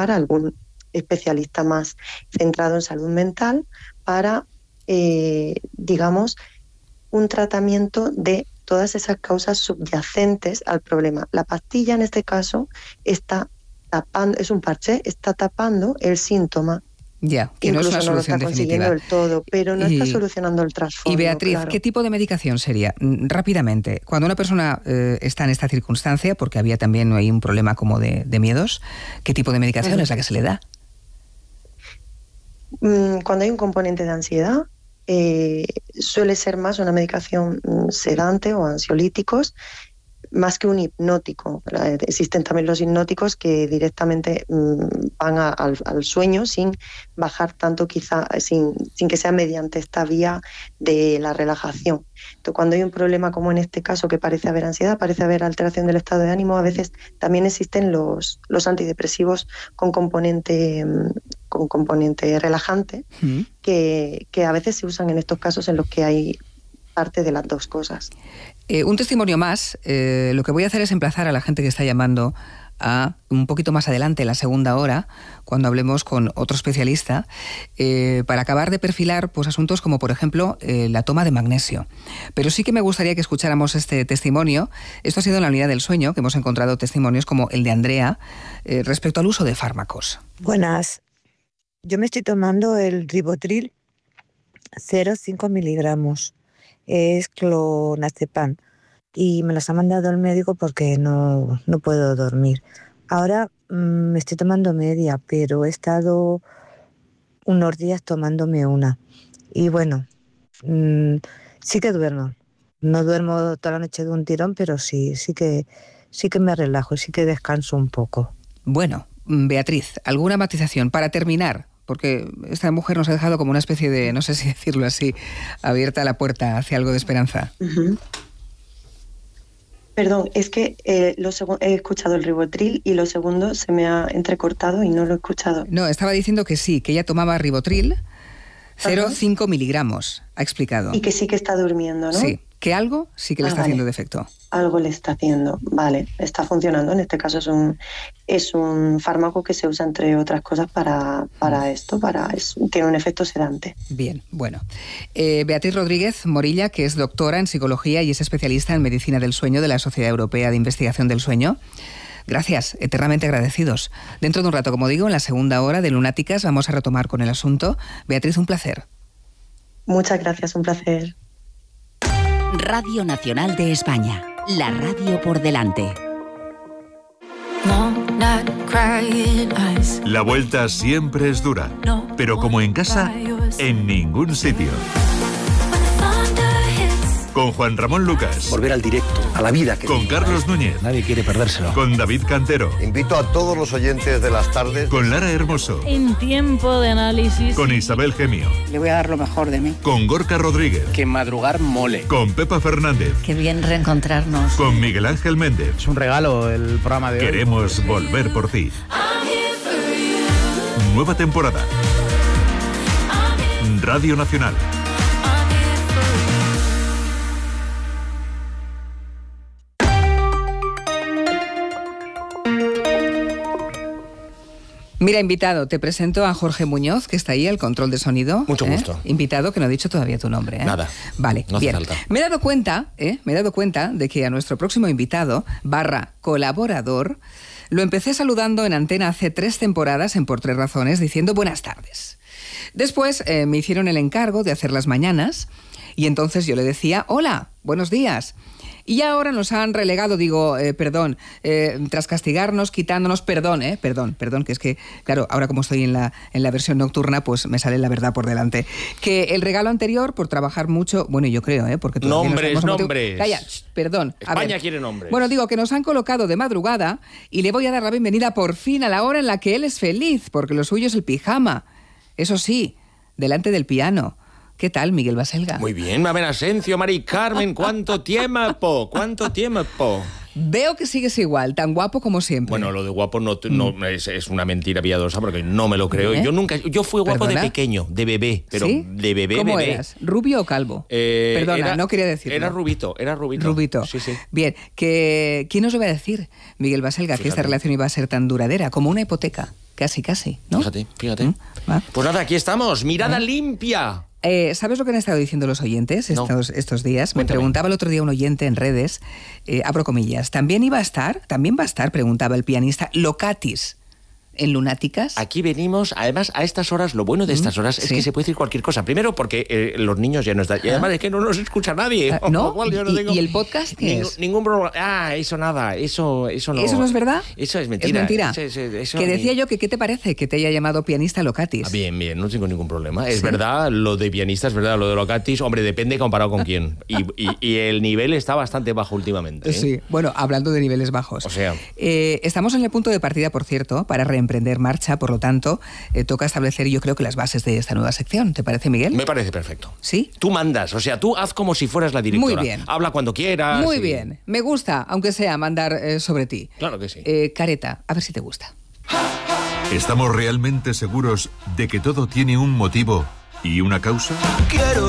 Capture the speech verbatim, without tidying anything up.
buscar algún especialista más centrado en salud mental para, eh, digamos, un tratamiento de todas esas causas subyacentes al problema. La pastilla, en este caso, está tapando, es un parche, está tapando el síntoma. Ya, que no es una solución no lo está definitiva. consiguiendo del todo, pero no y, está solucionando el trasfondo. Y Beatriz, claro. ¿qué tipo de medicación sería? Rápidamente, cuando una persona eh, está en esta circunstancia, porque había también ahí un problema como de, de miedos, ¿qué tipo de medicación uh-huh. es la que se le da? Cuando hay un componente de ansiedad, eh, suele ser más una medicación sedante o ansiolíticos, más que un hipnótico. Existen también los hipnóticos que directamente mmm, van a, al, al sueño sin bajar tanto, quizá sin, sin que sea mediante esta vía de la relajación. Entonces, cuando hay un problema como en este caso, que parece haber ansiedad, parece haber alteración del estado de ánimo, a veces también existen los, los antidepresivos con componente, con componente relajante, ¿Mm? que, que a veces se usan en estos casos en los que hay parte de las dos cosas. Eh, un testimonio más. Eh, lo que voy a hacer es emplazar a la gente que está llamando a un poquito más adelante, la segunda hora, cuando hablemos con otro especialista, eh, para acabar de perfilar pues, asuntos como, por ejemplo, eh, la toma de magnesio. Pero sí que me gustaría que escucháramos este testimonio. Esto ha sido en la unidad del sueño, que hemos encontrado testimonios como el de Andrea, eh, respecto al uso de fármacos. Buenas. Yo me estoy tomando el Rivotril cero coma cinco miligramos. Es clonazepam y me las ha mandado el médico porque no, no puedo dormir. Ahora mmm, me estoy tomando media, pero he estado unos días tomándome una y bueno, mmm, sí que duermo. No duermo toda la noche de un tirón, pero sí, sí que, sí que me relajo y sí que descanso un poco. Bueno, Beatriz, ¿alguna matización para terminar? Porque esta mujer nos ha dejado como una especie de, no sé si decirlo así, abierta la puerta hacia algo de esperanza. Uh-huh. Perdón, es que eh, lo segu- he escuchado el Rivotril y lo segundo se me ha entrecortado y no lo he escuchado. No, estaba diciendo que sí, que ella tomaba Rivotril cero coma cinco miligramos, ha explicado. Y que sí que está durmiendo, ¿no? Sí, que algo sí que le ah, está vale. haciendo defecto. Algo le está haciendo, vale, está funcionando. En este caso es un es un fármaco que se usa, entre otras cosas, para, para esto, para es, tiene un efecto sedante. Bien, bueno. Eh, Beatriz Rodríguez Morilla, que es doctora en psicología y es especialista en medicina del sueño de la Sociedad Europea de Investigación del Sueño. Gracias, eternamente agradecidos. Dentro de un rato, como digo, en la segunda hora de Lunáticas vamos a retomar con el asunto. Beatriz, un placer. Muchas gracias, un placer. Radio Nacional de España, la radio por delante. La vuelta siempre es dura, pero como en casa, en ningún sitio. Con Juan Ramón Lucas. Volver al directo, a la vida. Que con Carlos Núñez. Nadie quiere perdérselo. Con David Cantero. Invito a todos los oyentes de las tardes. Con Lara Hermoso. En tiempo de análisis. Con Isabel Gemio. Le voy a dar lo mejor de mí. Con Gorka Rodríguez. Que madrugar mole. Con Pepa Fernández. Qué bien reencontrarnos. Con Miguel Ángel Méndez. Es un regalo el programa de hoy. Queremos volver por ti. Nueva temporada. Radio Nacional. Mira, invitado, te presento a Jorge Muñoz, que está ahí, al control de sonido. Mucho ¿eh? gusto. Invitado, que no he dicho todavía tu nombre. ¿eh? Nada. Vale, no hace bien. falta. Me he dado cuenta, ¿eh? me he dado cuenta de que a nuestro próximo invitado, barra colaborador, lo empecé saludando en antena hace tres temporadas en Por Tres Razones, diciendo buenas tardes. Después eh, me hicieron el encargo de hacer las mañanas y entonces yo le decía, hola, buenos días. Y ahora nos han relegado, digo, eh, perdón, eh, tras castigarnos, quitándonos, perdón, eh, perdón, perdón, que es que, claro, ahora como estoy en la, en la versión nocturna, pues me sale la verdad por delante. Que el regalo anterior, por trabajar mucho, bueno, yo creo, ¿eh? Porque nombres, nos nombres. Calla, shh, perdón. España quiere nombres. Bueno, digo que nos han colocado de madrugada y le voy a dar la bienvenida por fin a la hora en la que él es feliz, porque lo suyo es el pijama. Eso sí, delante del piano. ¿Qué tal, Miguel Baselga? Muy bien, Mabel Asencio, Mari Carmen, ¿cuánto tiempo? ¿Cuánto tiempo? Veo que sigues igual, tan guapo como siempre. Bueno, lo de guapo no, no mm. es, es una mentira piadosa porque no me lo creo. ¿Eh? Yo nunca, yo fui guapo ¿Perdona? de pequeño, de bebé, pero ¿Sí? de bebé, ¿Cómo bebé. eras? ¿Rubio o calvo? Eh, Perdona, era, no quería decirlo. Era rubito, era rubito. Rubito. Sí, sí. Bien, que ¿quién nos lo va a decir, Miguel Baselga, Fíjate. que esta relación iba a ser tan duradera como una hipoteca? Casi, casi, ¿no? Fíjate, fíjate. ¿Mm? Pues nada, aquí estamos. Mirada ¿Eh? limpia. Eh, ¿Sabes lo que han estado diciendo los oyentes estos, no. estos días? Cuéntame. Me preguntaba el otro día un oyente en redes, eh, abro comillas, ¿también iba a estar, también va a estar, preguntaba el pianista, Locatis en Lunáticas? Aquí venimos, además, a estas horas, lo bueno de estas horas es sí. que se puede decir cualquier cosa. Primero, porque eh, los niños ya no están. Y además es que no nos escucha nadie. Uh, ¿No? Igual, yo no ¿Y, tengo ¿Y el podcast qué ningún, es? Ningún problema. Ah, eso nada, eso, eso no. ¿Eso no es verdad? Eso es mentira. Es mentira. Eso, eso, eso, que decía ni... yo que ¿qué te parece que te haya llamado pianista Locatis? Ah, bien, bien, no tengo ningún problema. Es ¿Sí? verdad, lo de pianista es verdad, lo de Locatis, hombre, depende comparado con quién. Y, y, y el nivel está bastante bajo últimamente. ¿eh? Sí, bueno, hablando de niveles bajos. O sea... Eh, estamos en el punto de partida, por cierto, para reemprender marcha, por lo tanto, eh, toca establecer yo creo que las bases de esta nueva sección. ¿Te parece, Miguel? Me parece perfecto. ¿Sí? Tú mandas, o sea, tú haz como si fueras la directora. Muy bien. Habla cuando quieras. Muy y... bien. Me gusta, aunque sea mandar eh, sobre ti. Claro que sí. Eh, Careta, a ver si te gusta. ¿Estamos realmente seguros de que todo tiene un motivo y una causa? Quiero